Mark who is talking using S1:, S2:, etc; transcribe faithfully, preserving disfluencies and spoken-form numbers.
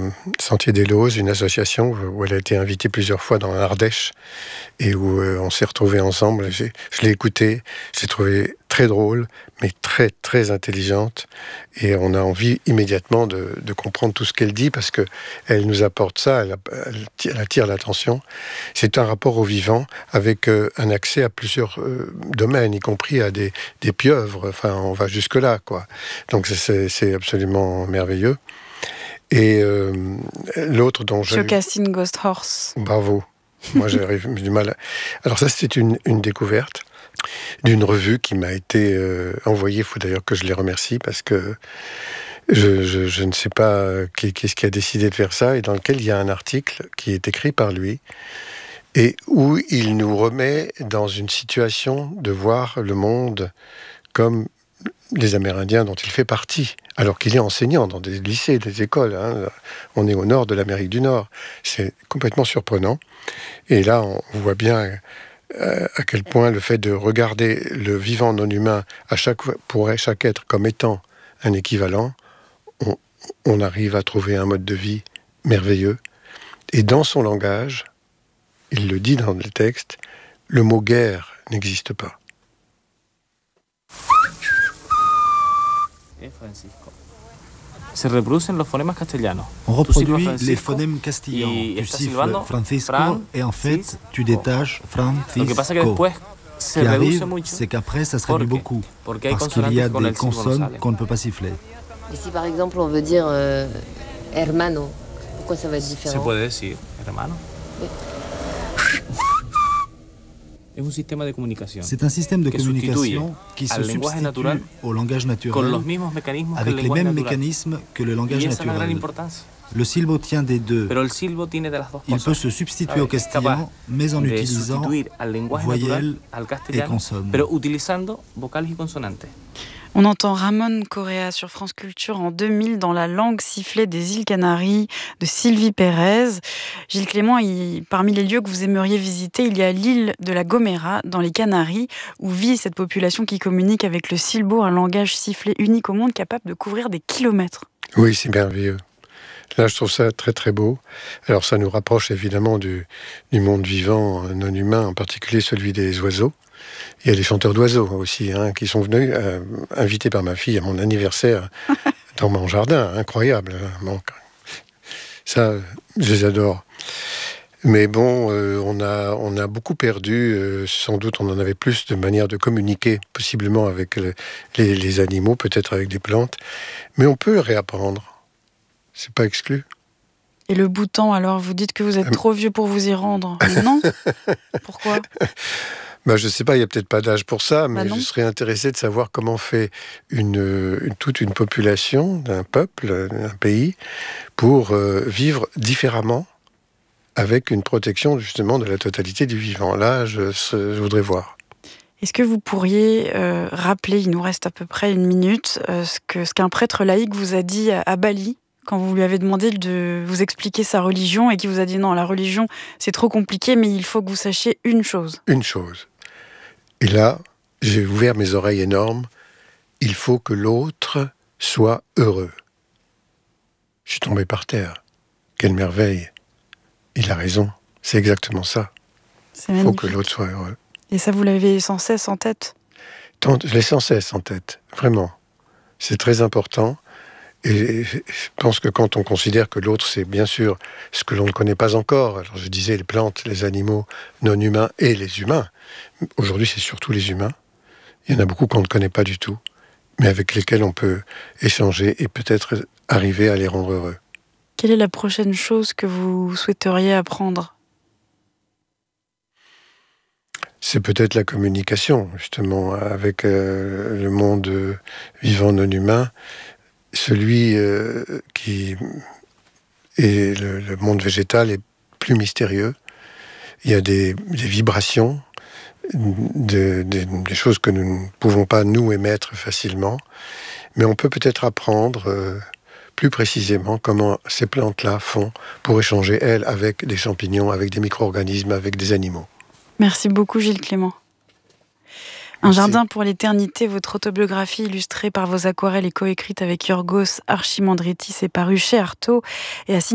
S1: Sentier des Lauses, une association où elle a été invitée plusieurs fois dans l'Ardèche et où euh, on s'est retrouvés ensemble. J'ai, je l'ai écoutée, j'ai trouvé très drôle, mais très très intelligente, et on a envie immédiatement de, de comprendre tout ce qu'elle dit parce que elle nous apporte ça, elle, elle, elle attire l'attention. C'est un rapport au vivant avec euh, un accès à plusieurs euh, domaines, y compris à des, des pieuvres. Enfin, on va jusque là, quoi. Donc c'est, c'est absolument merveilleux. Et euh, l'autre dont je...
S2: Shokassin Ghost Horse.
S1: Bravo. Moi, j'arrive du mal à... Alors ça, c'était une, une découverte d'une revue qui m'a été euh, envoyée. Il faut d'ailleurs que je les remercie parce que je, je, je ne sais pas qui, qui est-ce qui a décidé de faire ça, et dans lequel il y a un article qui est écrit par lui et où il nous remet dans une situation de voir le monde comme les Amérindiens dont il fait partie, alors qu'il est enseignant dans des lycées, des écoles. Hein. On est au nord de l'Amérique du Nord. C'est complètement surprenant. Et là, on voit bien euh, à quel point le fait de regarder le vivant non humain à chaque, pour chaque être comme étant un équivalent, on, on arrive à trouver un mode de vie merveilleux. Et dans son langage, il le dit dans le texte, le mot guerre n'existe pas.
S3: On reproduit les phonèmes castillans. Tu siffles Francisco et en fait, tu détaches Francisco. Ce qui arrive, c'est qu'après, ça se réduit beaucoup parce qu'il y a des consonnes qu'on ne peut pas siffler.
S4: Et si par exemple on veut dire euh, hermano, pourquoi ça va être différent?
S5: Se puede decir hermano.
S4: Oui.
S3: C'est un système de communication qui se substitue au langage naturel avec les mêmes mécanismes que le langage naturel. Le silbo tient des deux. Il peut se substituer au castillan, mais en utilisant voyelles et consonnes.
S2: On entend Ramon Correa sur France Culture en deux mille dans la langue sifflée des îles Canaries de Sylvie Pérez. Gilles Clément, il, parmi les lieux que vous aimeriez visiter, il y a l'île de la Gomera dans les Canaries où vit cette population qui communique avec le silbo, un langage sifflé unique au monde capable de couvrir des kilomètres.
S1: Oui, c'est merveilleux. Là, je trouve ça très très beau. Alors ça nous rapproche évidemment du, du monde vivant non humain, en particulier celui des oiseaux. Il y a des chanteurs d'oiseaux aussi, hein, qui sont venus, euh, invités par ma fille à mon anniversaire dans mon jardin. Incroyable. Bon, ça, je les adore. Mais bon, euh, on a, on a beaucoup perdu. Euh, sans doute, on en avait plus de manières de communiquer, possiblement avec le, les, les animaux, peut-être avec des plantes. Mais on peut le réapprendre. C'est pas exclu.
S2: Et le Bhoutan, alors, vous dites que vous êtes trop vieux pour vous y rendre. Mais non. Pourquoi ?
S1: Ben, je ne sais pas, il n'y a peut-être pas d'âge pour ça, mais
S2: bah
S1: je serais intéressé de savoir comment fait une, une, toute une population, d'un peuple, d'un pays, pour euh, vivre différemment avec une protection justement de la totalité du vivant. Là, je, je voudrais voir.
S2: Est-ce que vous pourriez euh, rappeler, il nous reste à peu près une minute, euh, ce, que, ce qu'un prêtre laïque vous a dit à, à Bali quand vous lui avez demandé de vous expliquer sa religion et qui vous a dit non, la religion, c'est trop compliqué, mais il faut que vous sachiez une chose.
S1: Une chose. Et là, j'ai ouvert mes oreilles énormes. Il faut que l'autre soit heureux. Je suis tombé par terre. Quelle merveille. Il a raison. C'est exactement ça.
S2: C'est
S1: il faut
S2: magnifique.
S1: que l'autre soit heureux.
S2: Et ça, vous l'avez sans cesse en tête ?
S1: Tant, je l'ai sans cesse en tête. Vraiment. C'est très important. Et je pense que quand on considère que l'autre, c'est bien sûr ce que l'on ne connaît pas encore, alors je disais les plantes, les animaux non humains et les humains, aujourd'hui c'est surtout les humains, il y en a beaucoup qu'on ne connaît pas du tout, mais avec lesquels on peut échanger et peut-être arriver à les rendre heureux.
S2: Quelle est la prochaine chose que vous souhaiteriez apprendre ?
S1: C'est peut-être la communication, justement, avec euh, le monde euh, vivant non humain. Celui euh, qui est le, le monde végétal est plus mystérieux. Il y a des, des vibrations, de, de, des choses que nous ne pouvons pas nous émettre facilement, mais on peut peut-être apprendre euh, plus précisément comment ces plantes-là font pour échanger, elles, avec des champignons, avec des micro-organismes, avec des animaux.
S2: Merci beaucoup Gilles Clément. Un jardin pour l'éternité, votre autobiographie illustrée par vos aquarelles et coécrite avec Yorgos Archimandritis est parue chez Artaud et a signé